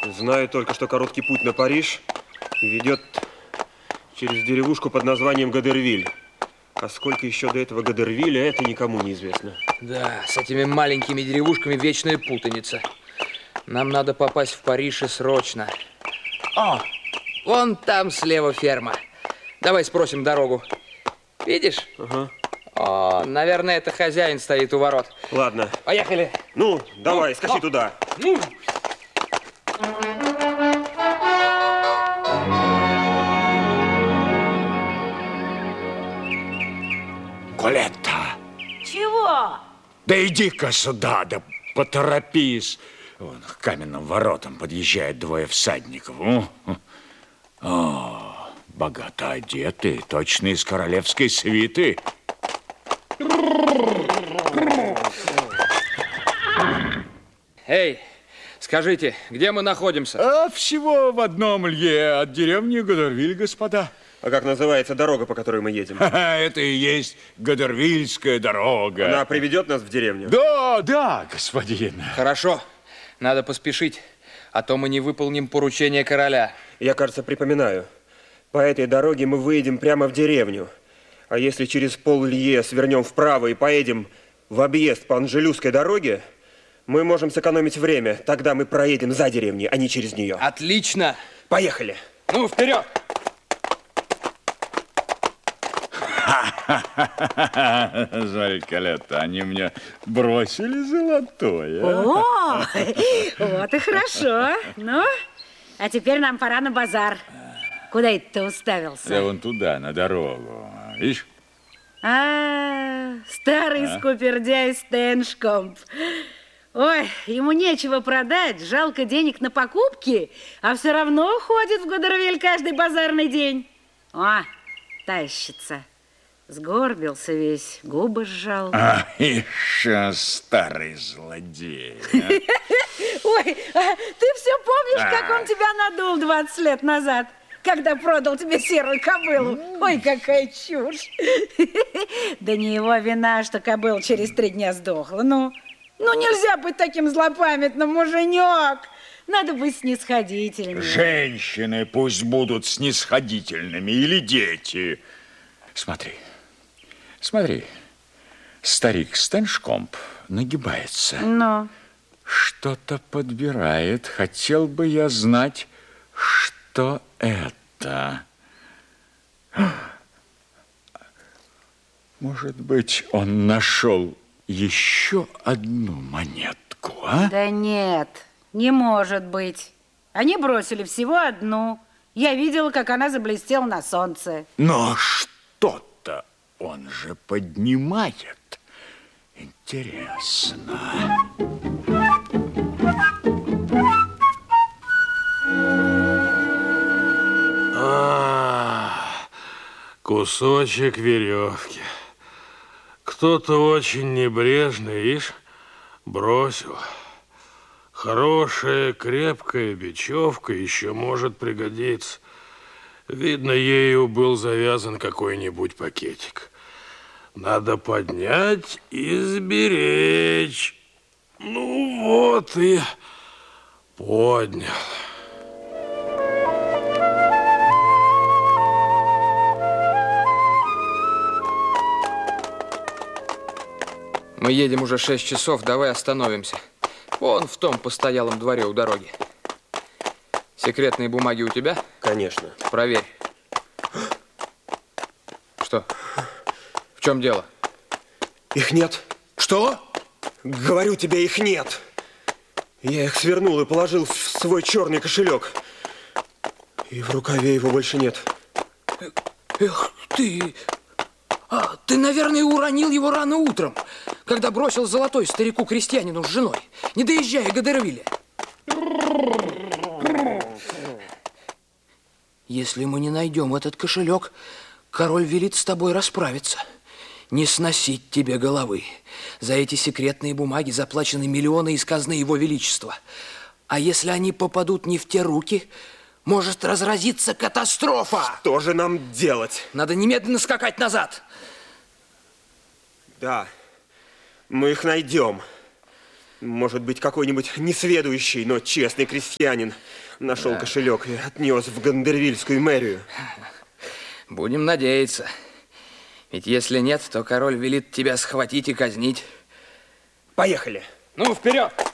Знаю только, что короткий путь на Париж ведет через деревушку под названием Гадервиль. А сколько еще до этого Гадервиля, это никому не известно. Да, с этими маленькими деревушками вечная путаница. Нам надо попасть в Париж и срочно. О, вон там слева ферма. Давай спросим дорогу. Видишь? Ага. О, наверное, это хозяин стоит у ворот. Ладно. Поехали. Ну, давай, скачи туда. Ну. Колетта! Чего? Да иди-ка сюда, да поторопись. Вон, к каменным воротам подъезжают двое всадников. О, богато одеты, точно из королевской свиты. Эй, скажите, где мы находимся? А всего в одном лье от деревни Гадервиль, господа. А как называется дорога, по которой мы едем? Это и есть Гадервильская дорога. Она приведет нас в деревню? Да, господин. Хорошо, надо поспешить, а то мы не выполним поручение короля. Я, кажется, припоминаю. По этой дороге мы выедем прямо в деревню. А если через пол-лье свернем вправо и поедем в объезд по Анжелюской дороге, мы можем сэкономить время. Тогда мы проедем за деревней, а не через нее. Отлично. Поехали. Ну, вперед. Жаль, Колетта, они мне бросили золотое. О, вот и хорошо. Ну, а теперь нам пора на базар. Куда это ты уставился? Да вон туда, на дорогу. Видишь? Старый скупердяй Стеншкомп. Ой, ему нечего продать, жалко денег на покупки, а все равно ходит в Гадервиль каждый базарный день. О, тащится. Сгорбился весь, губы сжал. Еще старый злодей. Ой, ты все помнишь, как он тебя надул 20 лет назад, когда продал тебе серую кобылу? Ой, какая чушь. Да не его вина, что кобыла через 3 дня сдохла. Ну, нельзя быть таким злопамятным, муженек. Надо быть снисходительным. Женщины пусть будут снисходительными, или дети. Смотри, старик Стеншкомп нагибается. Но Что-то подбирает. Хотел бы я знать, что это. Может быть, он нашел еще одну монетку, а? Да нет, не может быть. Они бросили всего одну. Я видела, как она заблестела на солнце. Но что-то он же поднимает. Интересно. Кусочек веревки. Кто-то очень небрежный, видишь, бросил. Хорошая, крепкая бечевка еще может пригодиться. Видно, ею был завязан какой-нибудь пакетик. Надо поднять и сберечь. Ну вот и поднял. Мы едем уже 6 часов, давай остановимся. Вон в том постоялом дворе у дороги. Секретные бумаги у тебя? Конечно. Проверь. Что? В чем дело? Их нет. Что? Говорю тебе, их нет. Я их свернул и положил в свой черный кошелек. И в рукаве его больше нет. Эх ты! Ты, наверное, уронил его рано утром, когда бросил золотой старику-крестьянину с женой, не доезжая Гадервиля. Если мы не найдем этот кошелек, король велит с тобой расправиться. Не сносить тебе головы. За эти секретные бумаги заплачены миллионы из казны его величества. А если они попадут не в те руки, может разразиться катастрофа. Что же нам делать? Надо немедленно скакать назад. Да, мы их найдем. Может быть, какой-нибудь несведущий, но честный крестьянин нашел кошелек и отнес в Гандервильскую мэрию. Будем надеяться. Ведь если нет, то король велит тебя схватить и казнить. Поехали. Ну, вперед!